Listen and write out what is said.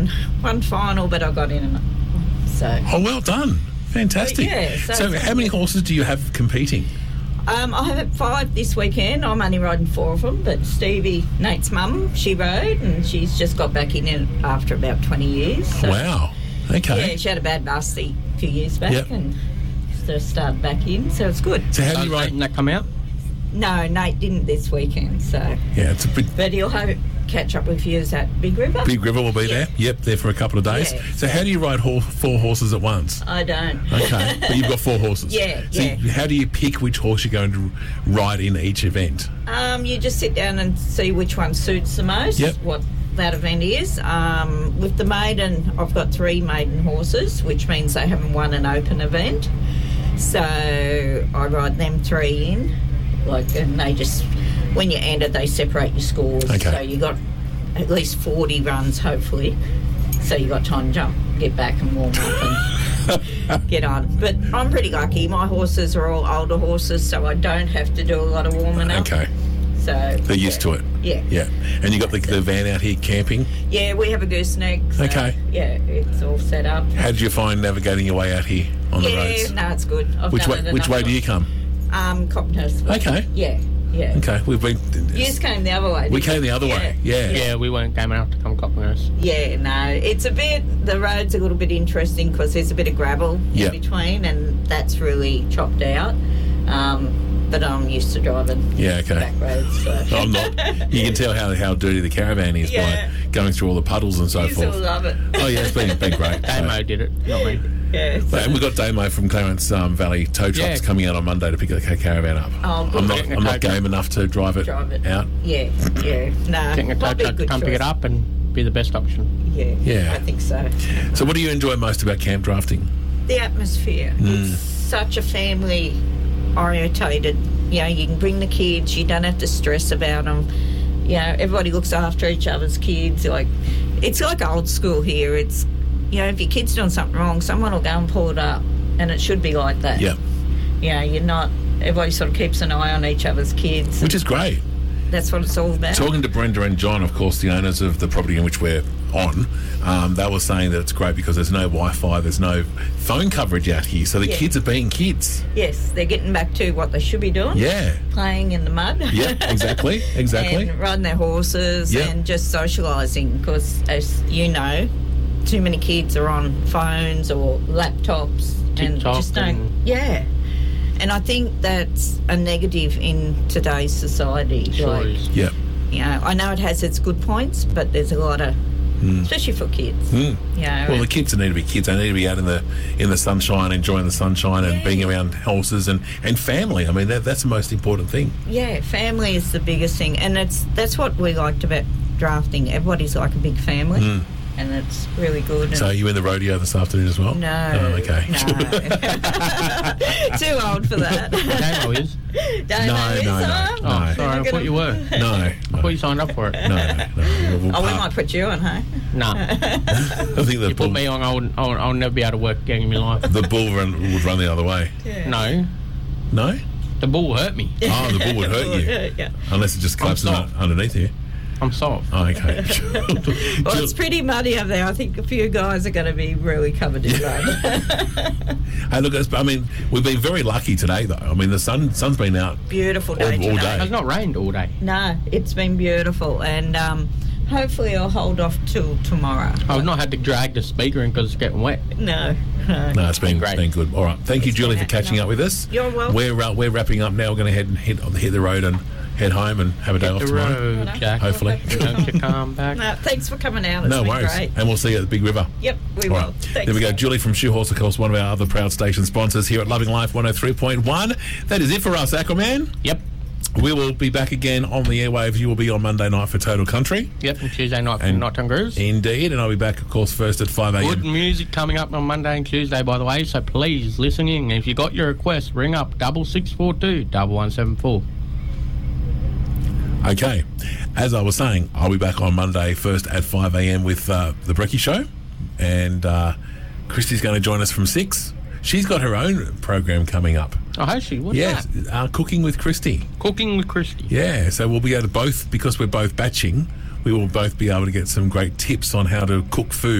one final, but I got in. So. Oh, well done. Fantastic. Yeah, so how many horses do you have competing? I have 5 this weekend. I'm only riding 4 of them, but Stevie, Nate's mum, she rode, and she's just got back in it after about 20 years. So, wow. Okay. Yeah, she had a bad busty a few years back and so started back in, so it's good. So how do you ride? Didn't that come out? No, Nate didn't this weekend, so... Yeah, it's a bit... But he'll catch up with you at Big River. Big River will be there. Yep, there for a couple of days. Yeah, so how do you ride 4 horses at once? I don't. Okay, but you've got 4 horses. Yeah, so how do you pick which horse you're going to ride in each event? You just sit down and see which one suits the most, what that event is. With the maiden, I've got 3 maiden horses, which means they haven't won an open event. So I ride them 3 in. And they just, when you enter, they separate your scores. Okay. So you got at least 40 runs, hopefully. So you got time to jump, get back and warm up and get on. But I'm pretty lucky. My horses are all older horses, so I don't have to do a lot of warming up. Okay. So they're used to it. Yeah. Yeah. And you got the van out here camping? Yeah, we have a gooseneck. So, okay. Yeah, it's all set up. How did you find navigating your way out here on the roads? Yeah, no, it's good. Which way do you come? Coppenhurst. Okay. Yeah. Okay, we've been... You just came the other way. We came the other way, yeah. Yeah, we weren't game enough to come Coppenhurst. Yeah, no, it's a bit... The road's a little bit interesting because there's a bit of gravel in between and that's really chopped out. But I'm used to driving back roads. So. I'm not. You can tell how dirty the caravan is by going through all the puddles and so forth. You still love it. Oh, yeah, it's been great. Damo did it, not me. Yeah, and we've got Damo from Clarence Valley Tow Trucks coming out on Monday to pick the caravan up. Oh, good. I'm not game enough to drive it out. Yeah. No. Getting a tow truck to come pick it up and be the best option. Yeah, I think so. So what do you enjoy most about camp drafting? The atmosphere. It's such a family orientated. You can bring the kids. You don't have to stress about them. Everybody looks after each other's kids. It's like old school here. It's if your kid's doing something wrong, someone will go and pull it up, and it should be like that. Yeah. You're not. Everybody sort of keeps an eye on each other's kids, which is great. That's what it's all about. Talking to Brenda and John, of course, the owners of the property in which we're on, they were saying that it's great because there's no Wi-Fi, there's no phone coverage out here, so the kids are being kids. Yes, they're getting back to what they should be doing. Yeah. Playing in the mud. Yeah, exactly. And riding their horses and just socialising because, as you know, too many kids are on phones or laptops and just don't... Yeah. And I think that's a negative in today's society. Sure is. Yeah. I know it has its good points, but there's a lot of, especially for kids. Well, the kids need to be kids. They need to be out in the sunshine, enjoying the sunshine and being around horses and family. I mean, that's the most important thing. Yeah, family is the biggest thing, and that's what we liked about drafting. Everybody's like a big family. And it's really good. So are you in the rodeo this afternoon as well? No. Oh, okay. No. Too old for that. Damo is? No. Oh, sorry, I thought you were. No. I thought you signed up for it. No. We might put you on, hey? No. I think you put me on, I'll never be able to work again in my life. The bull would run the other way. Yeah. No? The bull will hurt me. Oh, the bull would hurt you. Unless it just collapses underneath you. I'm soft. Oh, okay. Well, it's pretty muddy up there. I think a few guys are going to be really covered in mud. Hey, look, we've been very lucky today, though. I mean, the sun's been out beautiful day all day. It's not rained all day. No, it's been beautiful, and hopefully I'll hold off till tomorrow. I've not had to drag the speaker in because it's getting wet. No, it's been great. It's been good. All right, thank you, Julie, for catching up with us. You're welcome. We're wrapping up now. We're going to hit the road and head home and have a day off tomorrow. Road, Jack. Hopefully. Don't you come back. No, thanks for coming out. It's no been worries. Great. And we'll see you at the Big River. Yep, we will. Right. Thanks, there we go. Julie from Shoe Horse, of course, one of our other proud station sponsors here at Loving Life 103.1. That is it for us, Aquaman. Yep. We will be back again on the airwaves. You will be on Monday night for Total Country. Yep, and Tuesday night for Night Grooves. Indeed, and I'll be back, of course, first at 5 a.m. Good music coming up on Monday and Tuesday, by the way, so please listen in. If you got your request, ring up 6642 1174. Okay, as I was saying, I'll be back on Monday first at 5 a.m. with the Brekkie Show, and Christy's going to join us from 6. She's got her own program coming up. Oh, has she? What's that? Cooking with Christy. Cooking with Christy. Yeah, so we'll be able to both, because we're both batching, we will both be able to get some great tips on how to cook food